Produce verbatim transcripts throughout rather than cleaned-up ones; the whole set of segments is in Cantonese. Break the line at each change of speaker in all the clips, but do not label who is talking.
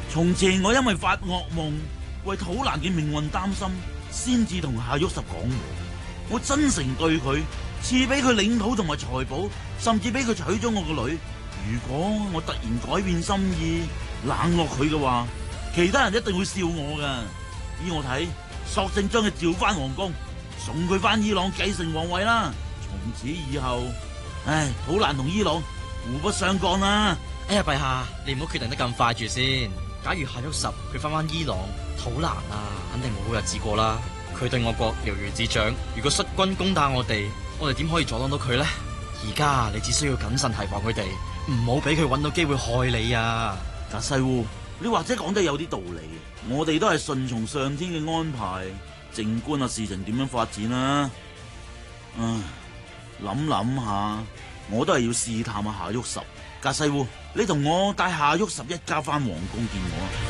從前我因為發噩夢，為土蘭嘅命運擔心，先至同夏旭十講和。我真誠對佢，賜俾佢領土同埋財寶，甚至俾佢娶咗我個女。如果我突然改變心意，冷落佢嘅話，其他人一定會笑我噶。依我睇，索性將佢召翻皇宮，送佢翻伊朗繼承皇位啦。從此以後，唉，土蘭同伊朗互不相干啦。
哎呀，陛下，你唔好決定得咁快住先。假如夏旭十佢翻翻伊朗，土蘭啊，肯定冇好日子過啦。佢對我國了如指掌，如果率軍攻打我哋，我哋點可以阻擋到佢呢？而家你只需要謹慎提防佢哋，唔好俾佢揾到機會害你啊！
格西烏，你或者講得有啲道理，我哋都係順從上天嘅安排，靜觀下事情點樣發展啦。唉，諗諗下，我都係要試探下夏旭十。格西烏，你同我帶夏旭十一家翻皇宮見我啊！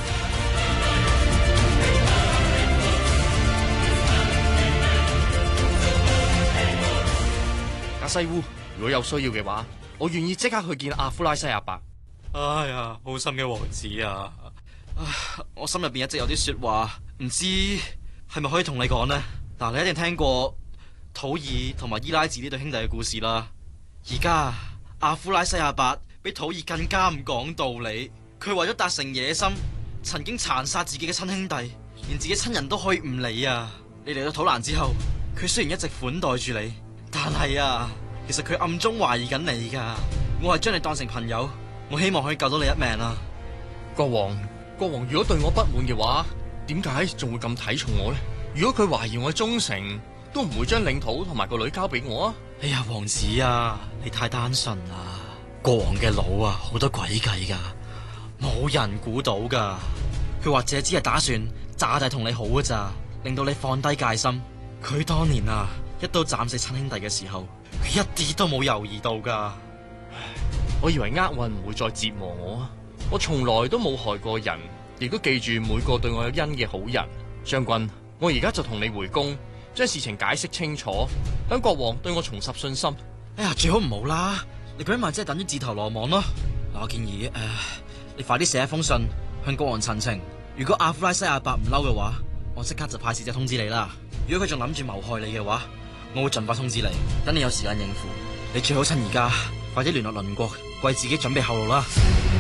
格西烏，如果有需要嘅話，我願意即刻去見阿夫拉西亞伯。
哎呀，好心嘅王子啊！我心入邊一直有啲說話，唔知係咪可以同你講呢？嗱，你一定聽過土爾同埋伊拉治呢對兄弟嘅故事啦。而家阿夫拉西亞伯比土爾更加唔講道理，佢為咗達成野心，曾經殘殺自己嘅親兄弟，連自己親人都可以唔理啊！你嚟到土蘭之後，佢雖然一直款待住你，但係啊，其實佢暗中懷疑緊你噶。我係將你當成朋友，我希望可以救到你一命啊！
國王，國王如果對我不滿嘅話，點解仲會咁睇重我呢？如果佢懷疑我嘅忠誠，都唔會將領土同埋個女交俾我啊！
哎呀，王子啊，你太單純啦！國王嘅腦啊，好多詭計噶，冇人估到噶。佢或者只係打算詐諦同你好噶咋，令到你放低戒心。佢當年啊，一刀斬死親兄弟嘅時候，佢一啲都冇猶豫到噶。
我以為厄運唔會再折磨我啊！我從來都冇害過人，亦都記住每個對我有恩嘅好人。將軍，我而家就同你回宮，將事情解釋清楚，等國王對我重拾信心。
哎呀，最好唔好啦！你咁樣咪即係等於自投羅網咯。嗱，我建議誒、呃，你快啲寫一封信向國王陳情。如果阿夫拉西亞伯唔嬲嘅話，我即刻就派使者通知你啦。如果佢仲諗住謀害你嘅話，我會盡快通知你，等你有時間應付。你最好趁而家快啲聯絡鄰國，為自己準備後路啦。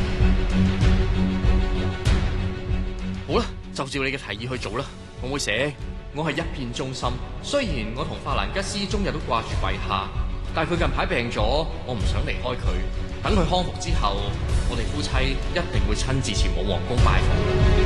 好啦，就照你嘅提議去做啦。我會寫，我係一片忠心。雖然我同法蘭吉斯終日都掛住陛下，但係佢近排病咗，我唔想離開佢。等佢康復之後，我哋夫妻一定會親自前往皇宮拜訪。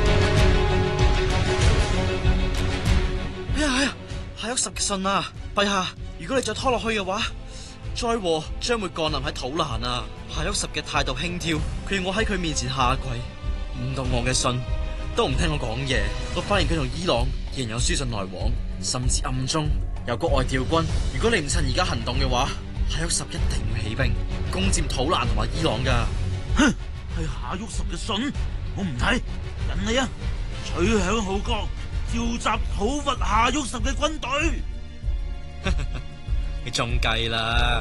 哎呀哎呀，夏旭十嘅信啊！陛下，如果你再拖落去嘅話，災禍將會降臨喺土蘭啊！夏旭十嘅態度輕佻，佢要我喺佢面前下跪，唔讀我嘅信，都唔聽我講嘢。我發現佢同伊朗仍然有書信來往，甚至暗中由國外調軍。如果你唔趁而家行動嘅話，夏旭十一定會起兵攻佔土蘭同埋伊朗噶。
哼，係夏旭十嘅信，我唔睇，忍你啊！取響號角，召集討伐夏旭十嘅軍隊。
你中計啦！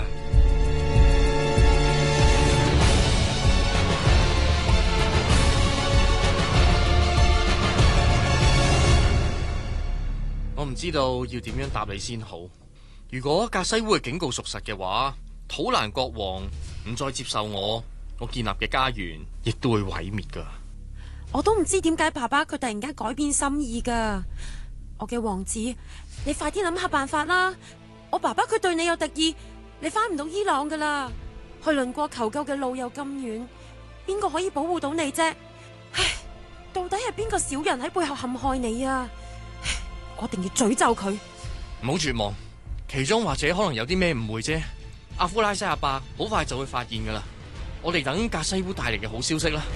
我唔知道要點樣答你先好。如果格西烏嘅警告屬實嘅話，土蘭國王唔再接受我，我建立嘅家園亦都會毀滅噶。
我都唔知點解爸爸佢突然間改變心意噶。我嘅王子，你快啲諗下辦法啦！我爸爸佢對你有敵意，你翻唔到伊朗噶啦，去鄰國求救嘅路又咁遠，邊個可以保護到你啫？唉，到底係邊個小人喺背後陷害你啊？唉，我一定要詛咒佢。
唔好絕望，其中或者可能有啲咩誤會啫。阿夫拉西亞伯好快就會發現噶啦。我哋等格西烏帶嚟嘅好消息啦。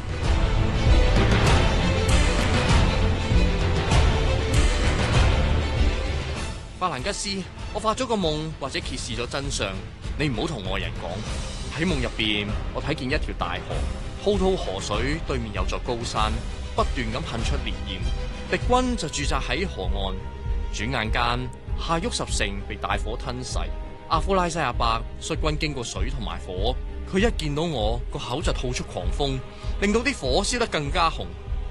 法蘭吉斯，我發咗個夢，或者揭示咗真相，你唔好同外人講。喺夢入邊，我睇見一條大河，滔滔河水對面有座高山，不斷咁噴出烈焰，敵軍就駐紮喺河岸。轉眼間，夏旭十城被大火吞噬。阿夫拉西亞伯率軍經過水同埋火，佢一見到我個口就吐出狂風，令到啲火燒得更加紅。